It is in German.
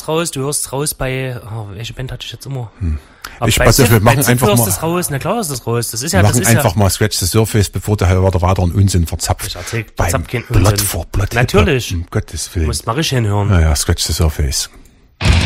raus, du hörst raus bei, welche Band hatte ich jetzt immer? Ich passe auf, wir machen einfach hörst mal. Das raus, na klar hörst du das raus. Das ist ja, Wir das machen ist einfach ja, mal Scratch the Surface, bevor der weiter einen Unsinn verzapft. Ich erzähl, Beim verzapft keinen Blood Unsinn. for Blood. Natürlich. Um Gottes Willen. Musst mal richtig hinhören. Naja, Scratch the Surface.